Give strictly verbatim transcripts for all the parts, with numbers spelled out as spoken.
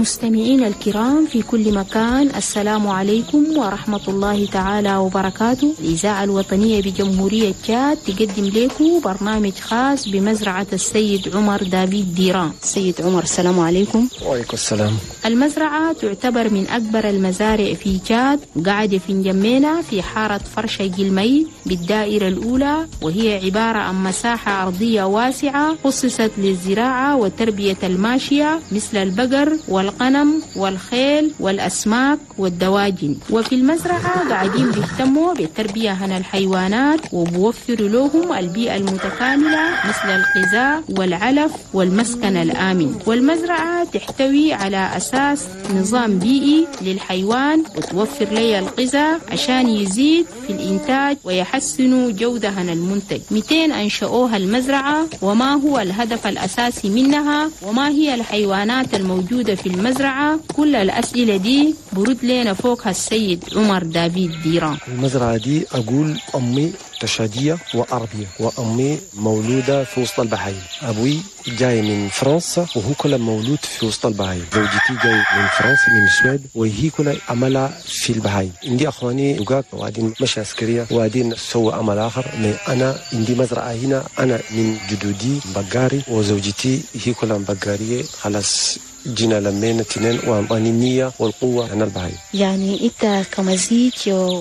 مستمعين الكرام في كل مكان، السلام عليكم ورحمة الله تعالى وبركاته. الإذاعة الوطنية بجمهورية تشاد تقدم لكم برنامج خاص بمزرعة السيد عمر دافيد ديران. السيد عمر السلام عليكم. وعليكم السلام. المزرعة تعتبر من أكبر المزارع في تشاد، قاعدة في نجمينا في حارة فرشة جلمي بالدائرة الأولى، وهي عبارة عن مساحة أرضية واسعة خصصت للزراعة وتربية الماشية مثل البقر والغنم والخيل والأسماك والدواجن. وفي المزرعة قاعدين بيهتموا بالتربية عن الحيوانات وبوفروا لهم البيئة المتكاملة مثل الغذاء والعلف والمسكن الآمن. والمزرعة تحتوي على أساس نظام بيئي للحيوان وتوفر لي الغذاء عشان يزيد في الإنتاج ويحسنوا جودة عن المنتج. مئتين أنشأوها المزرعة، وما هو الهدف الأساسي منها، وما هي الحيوانات الموجودة في المزرعة؟ كل الأسئلة دي برد لنا فوقها السيد عمر دافيد ديران. المزرعة دي أقول أمي تشادية وعربية، وأمي مولودة في وسط البحرين. أبوي جاي من فرنسا وهو كله مولود في وسط البحرين. زوجتي جاي من فرنسا من السويد وهي كلها عملها في البحرين. عندي أخواني لقاك وقاعدين مش عسكرية وقاعدين سووا عمل آخر. أنا عندي مزرعة هنا، أنا من جدودي بقاري وزوجتي هي كلها بقارية. خلاص جينا لمينا اثنين وأنانية والقوة أنا البهاي. يعني أنت كمزيج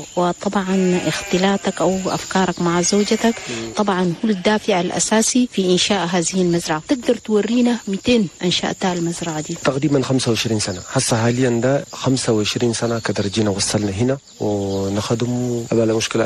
وطبعا اختلاطك أو أفكارك مع زوجتك طبعا هو الدافع الأساسي في إنشاء هذه المزرعة. تقدر تورينا مئتين أنشأتها المزرعة دي؟ تقريبا خمسة وعشرين سنة هسه حاليا، ده خمسة وعشرين سنة كدر جينا وصلنا هنا ونخدم أبلا مشكلة.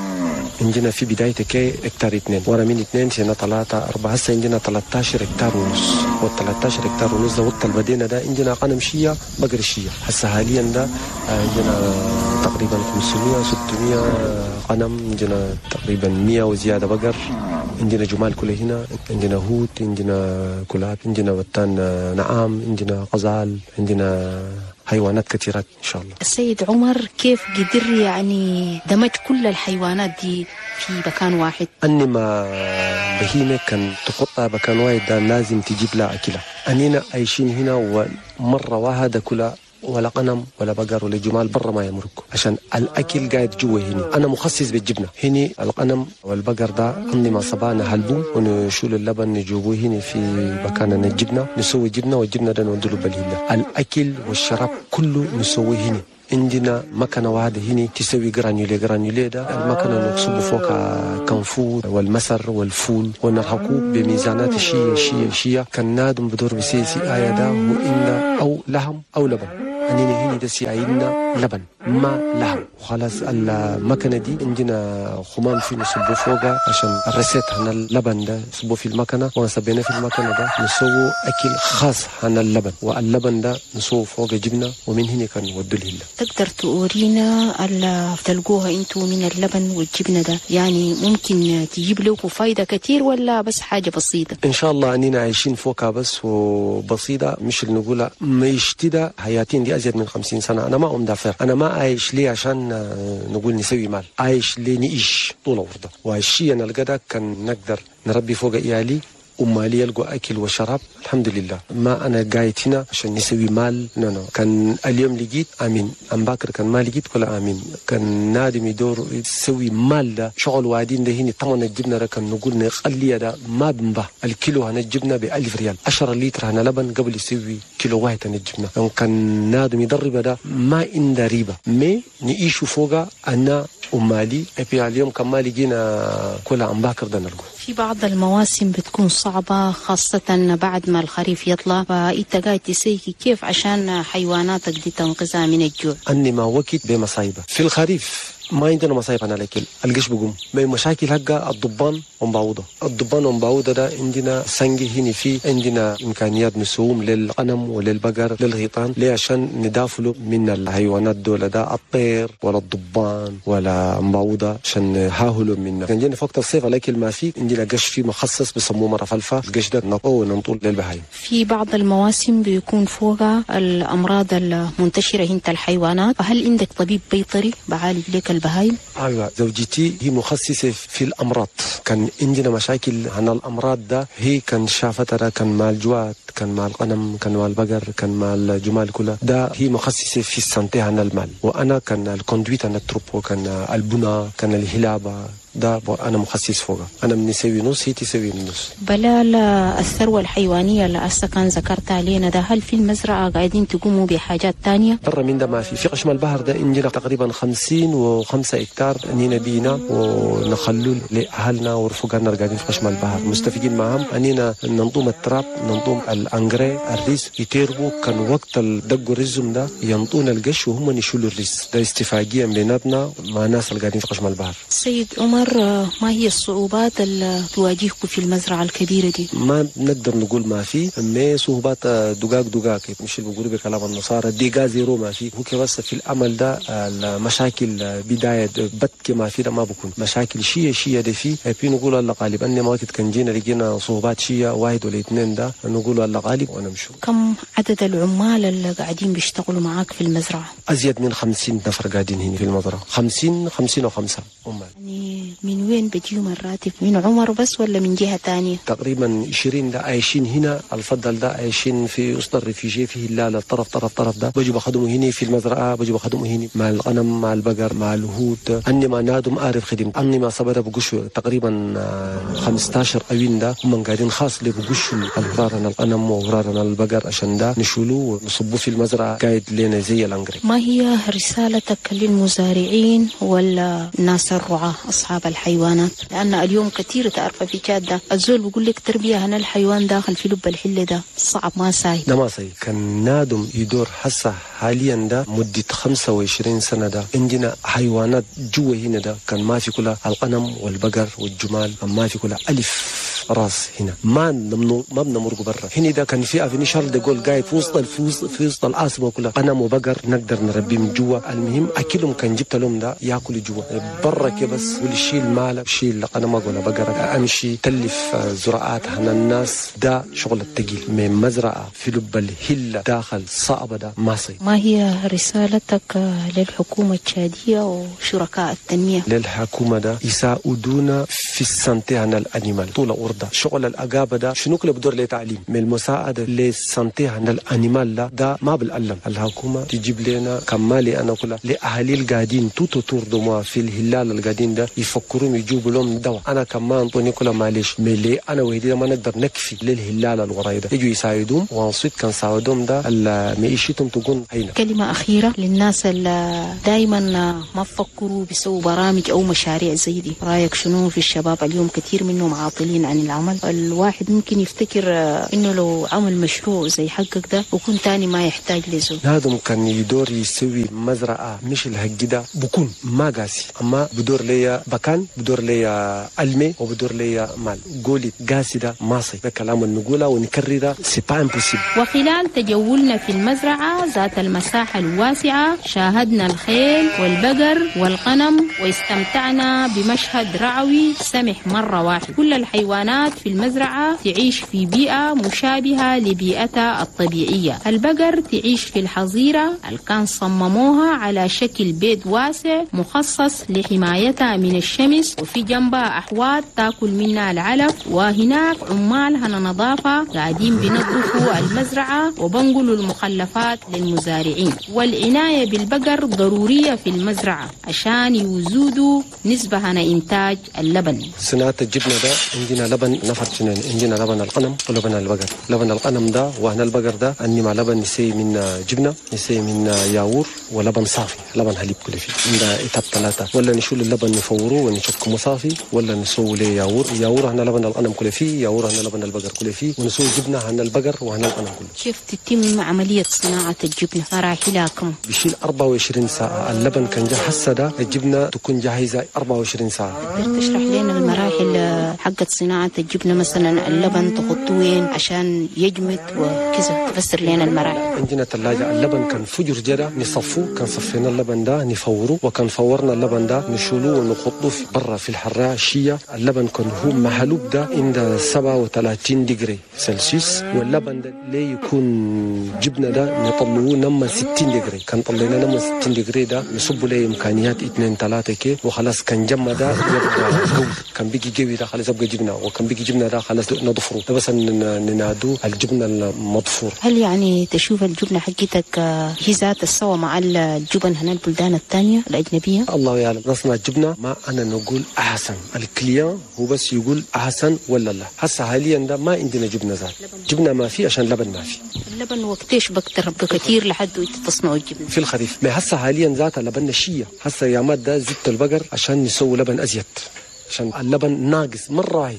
عندنا في بدايتك هكتار اثنين، ورا من اثنين سنة ثلاثة أربعة، هسه عندنا ثلاثة عشر هكتار ونص، وال13 هكتار ونص ده وقت البدينا ده عندنا غنم شية بقر شية. هسه حاليا ده عندنا تقريبا خمسمية ستمية غنم، عندنا تقريبا مية وزيادة بقر، عندنا جمال كله هنا، عندنا هوت، عندنا كلاب، عندنا وتان نعام، عندنا غزال، عندنا حيوانات كثيرات إن شاء الله. السيد عمر كيف قدر يعني دمج كل الحيوانات دي في مكان واحد؟ أني ما بهيمة كان تحطها مكان واحد ده لازم تجيب لها أكلها. أنينا عايشين هنا ومرة واحدة كلها ولا غنم ولا بقر ولا جمال برا ما يمرق، عشان الأكل قاعد جوا هنا. أنا مخصص بالجبنة هنا، الغنم والبقر ده عندي ما صبانا هلبوم ونشول اللبن نجيبوه هنا في مكاننا الجبنة، نسوي جبنة والجبنة ده نودله بالهلة. الأكل والشراب كله نسويه هنا. عندنا مكنة واحدة هنا تسوي جرانيولي. جرانيولي ده المكنة نكسبه فوق كنفور والمسر والفول ونرحقه بميزانات شيء شيء شيء. كان نادم بدور بسيسي آية ده هو إن أو لحم أو لبن. أننا هنا دسي عيدنا لبن ما لحم وخلاص. المكنة دي عندنا خمام في نصبه فوقها عشان الرسيت عن اللبن ده نصبه في المكنة، ونصبينا في المكنة ده نسوي أكل خاص عن اللبن، واللبن ده نسوي فوق جبنة، ومن هنا كان ودوا الهلة. تقدر تورينا اللي تلقوها انتوا من اللبن والجبنة ده، يعني ممكن تجيب لكم فايدة كتير ولا بس حاجة بسيطة؟ إن شاء الله أننا عايشين فوقها بس وبسيطة، مش اللي نقولها ما يشتدى. حياتين دي أزيد من خمسين سنة. أنا ما أم دافع، أنا ما عايش ليه عشان نقول نسوي مال، عايش ليه نعيش طول عمرنا. والشيء أنا القدر كان نقدر نربي فوق إيالي ومالي يلقوا أكل وشراب الحمد لله. ما أنا قاعد هنا عشان نسوي مال، نو نو. كان اليوم لقيت آمين، أم باكر كان ما لقيت كلا آمين. كان نادم يدور يسوي مال ده شغل وادين ده هنا. طبعا الجبنة ده كان نقول نقلية ده ما بنبه الكيلو هنا الجبنة بألف ريال، عشرة لتر هنا لبن قبل يسوي كيلو واحد هنا الجبنة. كان نادم يدرب ده ما عنده ريبة، ما نعيشوا فوقها أنا ومالي. أبي اليوم كان ما لقينا كلا أم باكر ده نلقوه. في بعض المواسم بتكون صعبة خاصة بعد ما الخريف يطلع، فأنت قاعد تسيكي كيف عشان حيواناتك دي تنقذها من الجوع؟ أني ما وقت بمصايبة في الخريف ما عندنا مصايب أنا الأكل القش بقوم بمشاكل حقا الضبان ومبعوضة. الضبان ومبعوضة ده عندنا سنجي هنا، في عندنا إمكانيات نسوم للغنم وللبقر للغيطان ليه عشان ندافلوا من الحيوانات دول، ده الطير ولا الضبان ولا مبعوضة عشان نحاولوا منه. عندنا في وقت الصيف الأكل ما فيه، عندنا قش فيه مخصص بسموه مرة فلفة. القش ده نطوه وننطول للبهايم. في بعض المواسم بيكون فوقها الأمراض المنتشرة هنا الحيوانات، فهل عندك طبيب بيطري بعالج لك البهايم؟ أيوة، زوجتي هي مخصصة في الأمراض. كان عندنا مشاكل عن الأمراض ده، هي كان شافتها، كان مع الجوات، كان مع الغنم، كان مع البقر، كان مع الجمال كلها. ده هي مخصصة في السنتي عن المال، وأنا كان الكوندويت عن التروبو، كان البناء، كان الهلابة، ده أنا مخصص فوقها. أنا من نسوي نص، هي تسوي نص. بلال، الثروة الحيوانية اللي أسا كان ذكرت علينا ده، هل في المزرعة قاعدين تقوموا بحاجات تانية؟ برا من ده ما في. في قشم البحر ده عندنا تقريبا خمسين وخمسة هكتار أنينا بينا ونخلوا لأهلنا ورفقاتنا قاعدين في قشم البحر مستفيدين معهم. أنينا ننظم التراب، ننظم الأنجري، الريس يتربوا. كان وقت الدق الرزم ده ينطون القش وهم يشيلوا الريس. ده استفاقية بيناتنا مع ناس اللي قاعدين في قشم البحر. سيد عمر، ما هي الصعوبات اللي تواجهكم في المزرعة الكبيرة دي؟ ما نقدر نقول ما في، ما صعوبات دقاق دقاق مش اللي بيقولوا بكلام النصارى ديقا زيرو ما في. هو بس في الأمل ده المشاكل بداية بت ما في، ده ما بكون مشاكل شيء شيء ده فيه. في نقول الله غالب. أني ما وقت كان جينا لقينا صعوبات شيء واحد ولا اثنين، ده نقول الله غالب ونمشوا. كم عدد العمال اللي قاعدين بيشتغلوا معاك في المزرعة؟ أزيد من خمسين نفر قاعدين هنا في المزرعة. خمسين خمسين وخمسة عمال. يعني من وين بيجيهم الراتب؟ من عمر بس ولا من جهة تانية؟ تقريبا عشرين ده عايشين هنا. الفضل ده عايشين في وسط الريفيجي في هلال الطرف طرف طرف ده، بيجوا بخدموا هنا في المزرعة، بيجوا بخدموا هنا مع الغنم، مع البقر، مع الهود. أني ما نادم أعرف خدم. أني ما صبر بقشوا تقريبا خمستاشر أوين ده هم قاعدين خاص لي بقشوا الغرارنا الغنم وغرارنا البقر عشان ده نشولوه ونصبوه في المزرعة قاعد لنا زي الأنجري. ما هي رسالتك للمزارعين ولا الناس الرعاة أصحاب الحيوانات؟ لأن اليوم كثير تعرف في جاد ده الزول بيقول لك تربية هنا الحيوان داخل في لب الحلة ده صعب، ما ساي. ده ما ساي. كان نادم يدور حسه حاليا ده مدة خمسة وعشرين سنة ده عندنا حيوانات جوا هنا ده كان ما في كلها الغنم والبقر والجمال، ما في كلها ألف راس هنا. ما نمنو ما بنمرق برا هنا. ده كان في افني شارل دي جول قاعد في وسط الفوز في وسط العاصمه كلها غنم وبقر نقدر نربيهم جوا. المهم اكلهم كان جبت لهم ده ياكلوا جوا برا كي بس والشيل مال شيل غنم ولا بقر امشي تلف زراعات هنا الناس. ده شغل الثقيل من مزرعه في لب الهله داخل صعبه ده ما صي. ما هي رسالتك للحكومه التشاديه وشركاء التنميه؟ للحكومه ده يساعدونا في السنتي عن الانيمال طول أورده. شغل الأقابة ده شنو كله بدور له تعليم من المساعدة للسنتي عن الأنيمال ده, ده ما بالألم. الحكومة تجيب لنا كمالي أنا كلها لأهالي القاعدين توتو تور دوما في الهلال القاعدين ده يفكرون يجيبوا لهم دواء. أنا كمان طوني كلها معلش ملي أنا وهدي ما نقدر نكفي للهلال الوراي ده يجوا يساعدهم وانصيت كان ساعدهم ده معيشتهم تكون هينا. كلمة أخيرة للناس اللي دايما ما فكروا بيسووا برامج أو مشاريع زي دي، رأيك شنو في الشباب اليوم؟ كثير منهم عاطلين عن العمل. الواحد ممكن يفتكر انه لو عمل مشروع زي حقك ده وكون تاني ما يحتاج لزول. هذا كان يدور يسوي مزرعة مش الحق ده بكون ما قاسي، اما بدور ليا بكان بدور ليا المي وبدور ليا مال. قولي قاسي ده ما صي. ده كلام نقوله ونكرره سي با امبوسيبل. وخلال تجولنا في المزرعة ذات المساحة الواسعة شاهدنا الخيل والبقر والغنم واستمتعنا بمشهد رعوي سمح مرة واحد. كل الحيوانات في المزرعة تعيش في بيئة مشابهة لبيئتها الطبيعية. البقر تعيش في الحظيرة اللي كان صمموها على شكل بيت واسع مخصص لحمايتها من الشمس، وفي جنبها أحواض تاكل منها العلف، وهناك عمال هنا نظافة قاعدين بينظفوا المزرعة وبنقلوا المخلفات للمزارعين. والعناية بالبقر ضرورية في المزرعة عشان يزودوا نسبة هنا إنتاج اللبن. صناعة الجبنة ده عندنا لبن نفر شنين. عندنا لبن الغنم ولبن البقر. لبن الغنم ده وهنا البقر ده أني مع لبن نسي من جبنة نسي من ياور ولبن صافي لبن حليب كله فيه. عندنا إتاب ثلاثة، ولا نشيل اللبن نفوره ونشكمه صافي ولا نسوي له ياور. ياور هنا لبن الغنم كله فيه، ياور هنا لبن البقر كله فيه، ونسوي جبنة هنا البقر وهنا الغنم كله. كيف تتم عملية صناعة الجبنة؟ مراحلها كم؟ بيشيل أربعة وعشرين ساعة. اللبن كان جاهز هسه ده الجبنة تكون جاهزة أربعة وعشرين ساعة. تقدر تشرح لنا المراحل حقت صناعة الجبنة؟ مثلا اللبن تحطوه وين عشان يجمد وكذا، تفسر لنا المراحل. عندنا ثلاجة اللبن كان فجر جدا نصفوه نصفيه، كان صفينا اللبن ده نفوره، وكان فورنا اللبن ده نشيلوه ونحطه في برا في الحرارة الشية. اللبن كان هو محلوب ده عند سبعة وثلاثين درجة سلسيوس، واللبن ده ليه يكون جبنة ده نطلعوه نما ستين درجة. كان طلعنا نما ستين درجة ده نصب له إمكانيات اثنين ثلاثة كي، وخلاص كان جمع ده يبقى قوي، كان بيجي قوي ده خلاص يبقى جبنة، وكان بيجي جبنة ده خلاص نضفره ده بس ننادوه الجبنة المضفور. هل يعني تشوف الجبنة حقتك هي ذات السوا مع الجبن هنا البلدان الثانية الأجنبية؟ الله يعلم. نصنع الجبنة ما أنا نقول أحسن، الكليان هو بس يقول أحسن ولا لا. هسه حاليا ده ما عندنا جبنة ذات، جبنة ما في عشان لبن ما في. اللبن وقتيش بكتر كثير لحد تصنعوا الجبنة؟ في الخريف. ما هسه حاليا ذات لبن الشية، هسه يا ماد ده زبط البقر عشان نسوي لبن أزيد، عشان اللبن ناقص مرة واحد.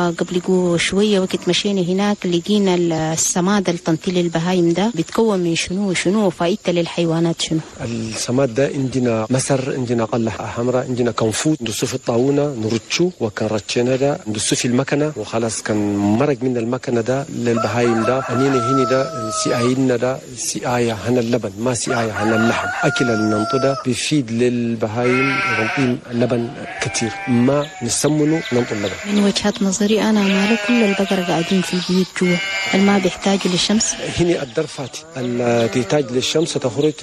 وقبل شوية وقت مشينا هناك لقينا السماد التنطيل البهايم ده بيتكون من شنو شنو فائدته للحيوانات شنو؟ السماد ده عندنا مسر، عندنا قلة حمراء، عندنا كنفوت ندسه في الطاونة نرتشو، وكان رتشينا ده ندسه في المكنة، وخلاص كان مرق من المكنة ده للبهايم ده. أنينا هنا ده سقاينا ده سقاية هنا اللبن ما سقاية هنا اللحم. أكل الننطو ده بيفيد للبهايم يعطيهم اللبن كتير، ما نسمنه ننطو اللبن. من وجهة نظري أنا ما كل البقر قاعدين في البيوت جوا، ما بيحتاجوا للشمس. هنا الدر فاتي، تحتاج للشمس تخرج،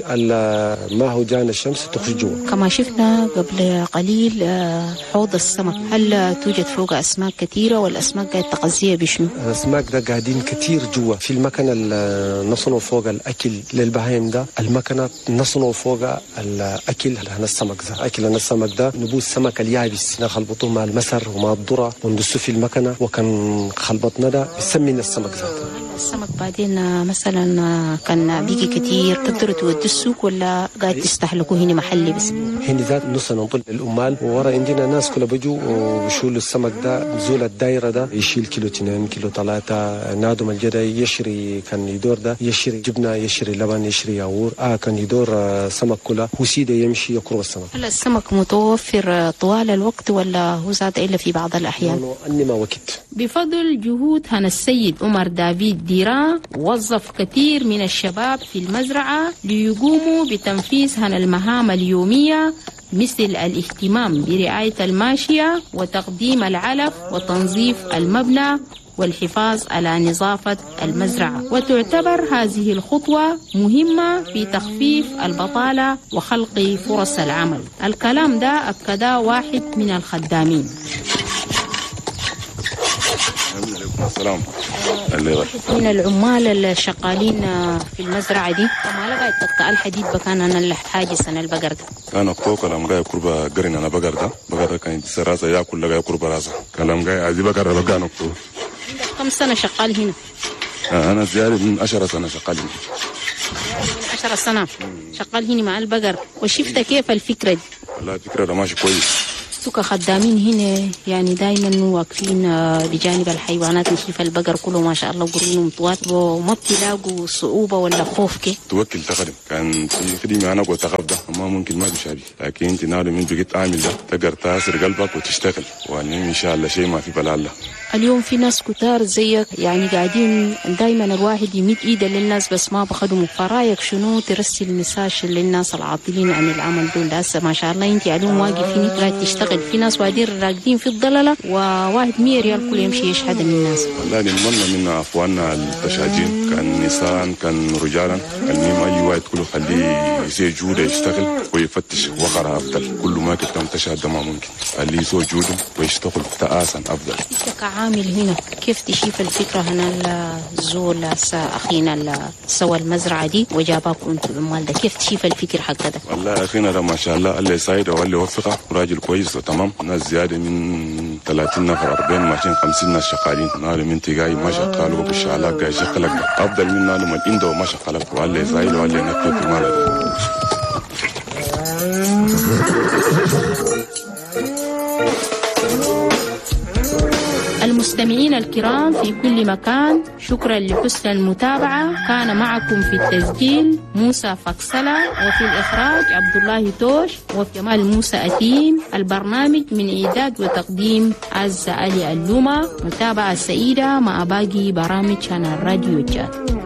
ما هو جانا الشمس تخرج جوا. كما شفنا قبل قليل حوض السمك، هل توجد فوق أسماك كثيرة والأسماك قاعد تغذيها بشنو؟ الأسماك ده قاعدين كثير جوا في المكنة نصنوا فوق الأكل للبهايم ده، المكنة نصنوا فوق الأكل هنا السمك ده. أكل هنا السمك ده نبوس السمك اليابس نخلطوه مع المسر ومع الذرة وندسه في المكنة، وكان خلبطنا ده بيسمينا السمك ذاته. السمك بعدين مثلا كان بيجي كتير تقدروا تودوا السوق ولا قاعد تستهلكوا هنا محلي بس؟ هنا ذات نص ننطل الأمال، وورا عندنا ناس كلها بيجوا وبيشيلوا السمك ده بزول الدايرة ده، يشيل كيلو اثنين كيلو ثلاثة. نادم الجدا يشري كان يدور ده يشري جبنة يشري لبن يشري ياور، آه كان يدور سمك كله وسيده يمشي يقرب السمك. هل السمك متوفر طوال الوقت ولا هو زاد إلا في بعض الأحيان؟ أني ما وقت. بفضل جهود هنا السيد عمر دافيد ديران وظف كثير من الشباب في المزرعة ليقوموا بتنفيذ هنا المهام اليومية، مثل الاهتمام برعاية الماشية وتقديم العلف وتنظيف المبنى والحفاظ على نظافة المزرعة. وتعتبر هذه الخطوة مهمة في تخفيف البطالة وخلق فرص العمل. الكلام ده أكده واحد من الخدامين. السلام. من العمال الشغالين في المزرعة دي ما لقيت تقطع الحديد بكان أنا اللي حاجز أنا البقر ده. أنا أكتوك لما جاي قربة قرن أنا بقر ده بقر كان سراسة يأكل لقى قربة راسه كلام جاي عزي بقر بقى نكتو. كم سنة شغال هنا؟ أنا زيادة من عشرة سنة شغال هنا. من عشرة سنة شغال هنا مع البقر. وشفت كيف الفكرة دي؟ والله الفكرة ده ماشي كويس. انتوا كخدامين هنا يعني دايما واقفين بجانب الحيوانات، نشوف البقر كله ما شاء الله قرونهم طوال، وما بتلاقوا صعوبة ولا خوف كي؟ توكل تخدم كان في خدمة أنا قلت أخاف ده أما ممكن ما بشابي، لكن أنت نادم من بقيت عامل ده تقدر تأثر قلبك وتشتغل، وأن إن شاء الله شيء ما في بلا الله. اليوم في ناس كتار زيك يعني قاعدين دايما الواحد يمد ايده للناس بس ما بخدموا، فرايك شنو ترسل مساج للناس العاطلين عن العمل دول؟ هسه ما شاء الله انت اليوم واقفين قاعد تشتغل، في ناس وادين راقدين في الضلله وواحد مية ريال كل يمشي يشحد من الناس. والله نتمنى من اخواننا التشاجين كان نساء كان رجالا المهم اي واحد كله خليه يسوي جوده يشتغل ويفتش وقرا افضل، كل ما كان تشهد ما ممكن خليه يسوي جوده ويشتغل تآسا افضل. عامل هنا كيف تشوف الفكرة هنا الزول أخينا اللي سوى المزرعة دي وجاباكم انتوا العمال ده، كيف تشوف الفكر حق ده؟ والله أخينا ده ما شاء الله الله يساعده والله يوفقه، راجل كويس وتمام، ناس زيادة من ثلاثين نفر أربعين ماشيين خمسين ناس شغالين، نال من تجاي ما شغال وبالشعلاء جاي شغلك أفضل من نال من عنده ما شغلك والله يساعده والله ينكت ماله. المستمعين الكرام في كل مكان، شكرا لحسن المتابعة. كان معكم في التسجيل موسى فكسلة، وفي الإخراج عبد الله توش، وفي جمال موسى أتيم. البرنامج من إعداد وتقديم عزة علي اللومة. متابعة سعيدة مع باقي برامج عن الراديو جات.